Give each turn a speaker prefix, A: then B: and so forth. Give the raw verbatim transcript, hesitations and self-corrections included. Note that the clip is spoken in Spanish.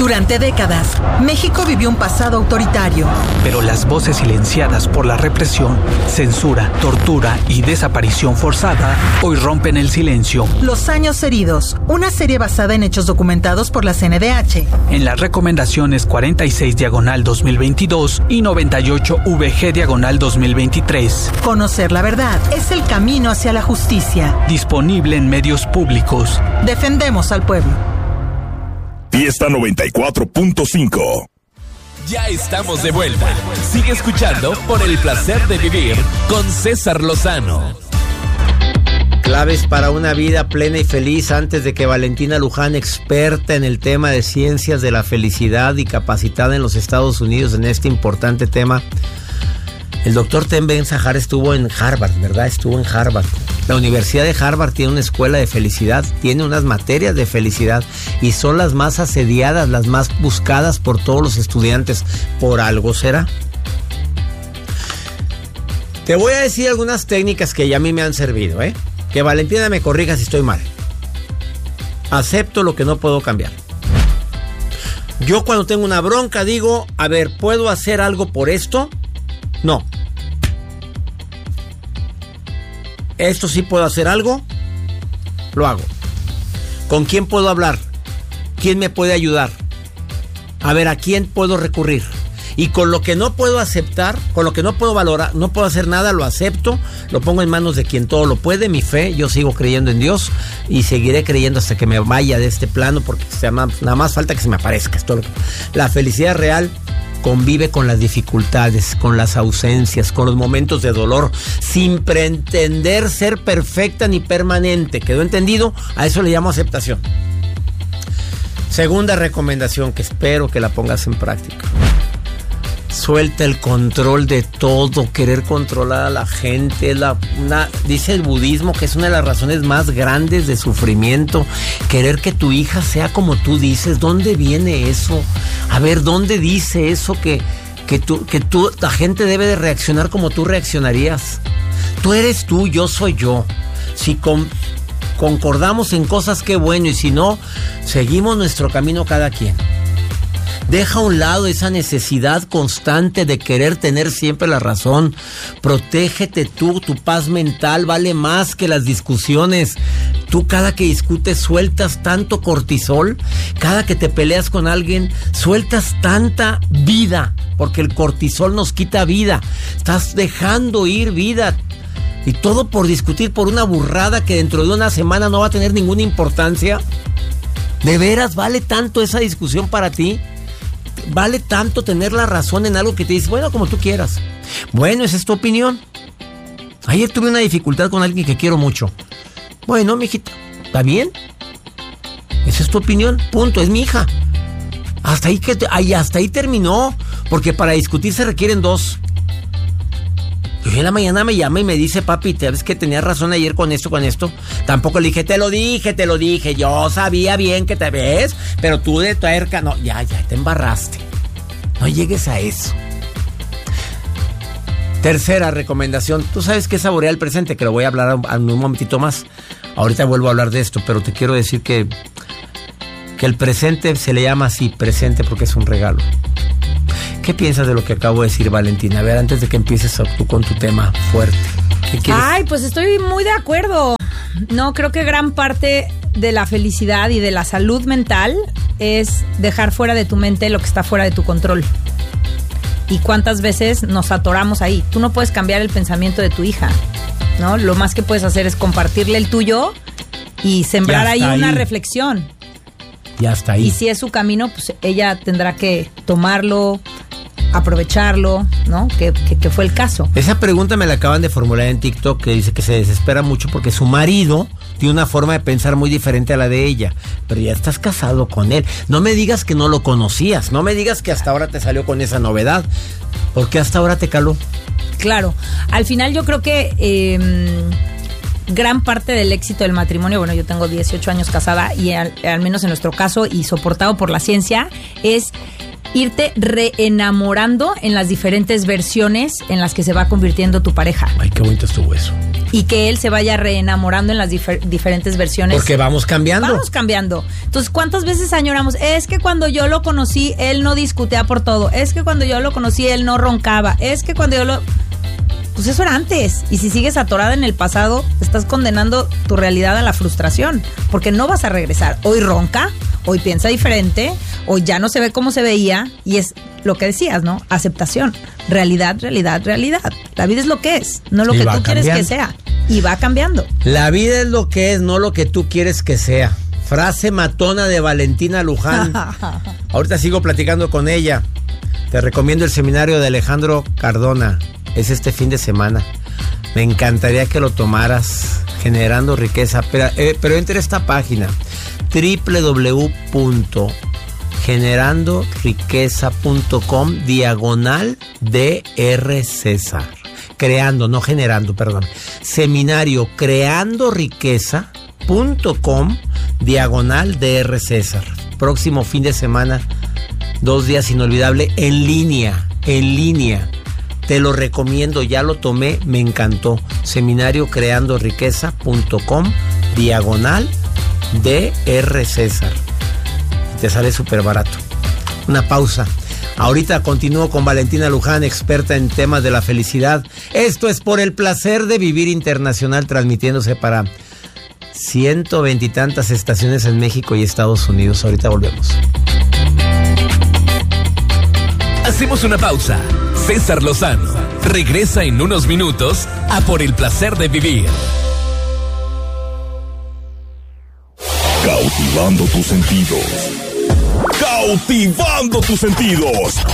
A: Durante décadas, México vivió un pasado autoritario.
B: Pero las voces silenciadas por la represión, censura, tortura y desaparición forzada hoy rompen el silencio.
A: Los años heridos, una serie basada en hechos documentados por la C N D H.
B: En las recomendaciones cuarenta y seis diagonal dos mil veintidós y noventa y ocho V G diagonal dos mil veintitrés.
A: Conocer la verdad es el camino hacia la justicia.
B: Disponible en medios públicos.
A: Defendemos al pueblo.
C: Fiesta noventa y cuatro punto cinco.
D: Ya estamos de vuelta. Sigue escuchando Por el Placer de Vivir con César Lozano.
E: Claves para una vida plena y feliz antes de que Valentina Luján, experta en el tema de ciencias de la felicidad y capacitada en los Estados Unidos en este importante tema. El doctor Ten Ben-Shahar estuvo en Harvard, ¿verdad? Estuvo en Harvard. La Universidad de Harvard tiene una escuela de felicidad, tiene unas materias de felicidad y son las más asediadas, las más buscadas por todos los estudiantes. ¿Por algo será? Te voy a decir algunas técnicas que ya a mí me han servido, ¿eh? Que Valentina me corrija si estoy mal. Acepto lo que no puedo cambiar. Yo cuando tengo una bronca digo, a ver, ¿puedo hacer algo por esto? No. ¿Esto sí puedo hacer algo? Lo hago. ¿Con quién puedo hablar? ¿Quién me puede ayudar? A ver, ¿a quién puedo recurrir? Y con lo que no puedo aceptar, con lo que no puedo valorar, no puedo hacer nada, lo acepto, lo pongo en manos de quien todo lo puede, mi fe. Yo sigo creyendo en Dios y seguiré creyendo hasta que me vaya de este plano, porque se llama, nada más falta que se me aparezca. Esto, la felicidad real convive con las dificultades, con las ausencias, con los momentos de dolor, sin pretender ser perfecta ni permanente. ¿Quedó entendido? A eso le llamo aceptación. Segunda recomendación que espero que la pongas en práctica. Suelta el control de todo, querer controlar a la gente. La, una, dice el budismo que es una de las razones más grandes de sufrimiento. Querer que tu hija sea como tú dices. ¿Dónde viene eso? A ver, ¿dónde dice eso que, que, tú, que tú, la gente debe de reaccionar como tú reaccionarías? Tú eres tú, yo soy yo. Si con, concordamos en cosas, qué bueno. Y si no, seguimos nuestro camino cada quien. Deja a un lado esa necesidad constante de querer tener siempre la razón. Protégete tú, tu paz mental vale más que las discusiones. Tú cada que discutes sueltas tanto cortisol, cada que te peleas con alguien sueltas tanta vida, porque el cortisol nos quita vida. Estás dejando ir vida. Y todo por discutir por una burrada que dentro de una semana no va a tener ninguna importancia. ¿De veras vale tanto esa discusión para ti? ¿Vale tanto tener la razón en algo que te dices, bueno, como tú quieras? Bueno, esa es tu opinión. Ayer tuve una dificultad con alguien que quiero mucho. Bueno, mijita, ¿está bien? Esa es tu opinión, punto, es mi hija. Hasta ahí, que, ay, hasta ahí terminó, porque para discutir se requieren dos. Yo en la mañana me llama y me dice, papi, ¿te ves que tenías razón ayer con esto, con esto? Tampoco le dije, te lo dije, te lo dije. Yo sabía bien que te ves, pero tú de tuerca, no, ya, ya, te embarraste. No llegues a eso. Tercera recomendación. Tú sabes qué es saborear el presente, que lo voy a hablar en un momentito más. Ahorita vuelvo a hablar de esto, pero te quiero decir que, que el presente se le llama así, presente, porque es un regalo. ¿Qué piensas de lo que acabo de decir, Valentina? A ver, antes de que empieces tú con tu tema fuerte. ¿Qué quieres?
F: Ay, pues estoy muy de acuerdo. No, creo que gran parte de la felicidad y de la salud mental es dejar fuera de tu mente lo que está fuera de tu control. ¿Y cuántas veces nos atoramos ahí? Tú no puedes cambiar el pensamiento de tu hija, ¿no? Lo más que puedes hacer es compartirle el tuyo y sembrar ahí una ahí. reflexión.
E: Ya está ahí.
F: Y si es su camino, pues ella tendrá que tomarlo, aprovecharlo, ¿no? Que, que, que fue el caso.
E: Esa pregunta me la acaban de formular en TikTok, que dice que se desespera mucho porque su marido tiene una forma de pensar muy diferente a la de ella, pero ya estás casado con él. No me digas que no lo conocías, no me digas que hasta ahora te salió con esa novedad. ¿Por qué hasta ahora te caló?
F: Claro, al final yo creo que eh, gran parte del éxito del matrimonio, bueno, yo tengo dieciocho años casada y al, al menos en nuestro caso y soportado por la ciencia, es irte reenamorando en las diferentes versiones en las que se va convirtiendo tu pareja.
E: Ay, qué bonito estuvo eso.
F: y que él se vaya reenamorando en las difer- diferentes versiones.
E: Porque vamos cambiando.
F: Vamos cambiando. Entonces, ¿cuántas veces añoramos? Es que cuando yo lo conocí, él no discutía por todo. Es que cuando yo lo conocí, él no roncaba. Es que cuando yo lo... Pues eso era antes. Y si sigues atorada en el pasado, estás condenando tu realidad a la frustración. Porque no vas a regresar. Hoy ronca, hoy piensa diferente, hoy ya no se ve como se veía. Y es lo que decías, ¿no? Aceptación. Realidad, realidad, realidad. La vida es lo que es, no lo
E: Y
F: que
E: va
F: tú quieres
E: cambiando.
F: que sea. Y va cambiando.
E: La vida es lo que es, no lo que tú quieres que sea. Frase matona de Valentina Luján. Ahorita sigo platicando con ella. Te recomiendo el seminario de Alejandro Cardona. Es este fin de semana. Me encantaría que lo tomaras. Generando riqueza. Pero, eh, pero entra a esta página. doble u doble u doble u punto generando riqueza punto com diagonal D R César. Creando, no generando, perdón. Seminario creando riqueza punto com diagonal D R César. Próximo fin de semana, dos días inolvidable en línea, en línea. Te lo recomiendo, ya lo tomé, me encantó. Seminario creando riqueza punto com diagonal D R César. Te sale súper barato. Una pausa. Ahorita continúo con Valentina Luján, experta en temas de la felicidad. Esto es Por el Placer de Vivir Internacional, transmitiéndose para ciento veintitantas estaciones en México y Estados Unidos. Ahorita volvemos.
D: Hacemos una pausa. César Lozano regresa en unos minutos a Por el Placer de Vivir.
C: Cautivando tus sentidos. Cautivando tus sentidos.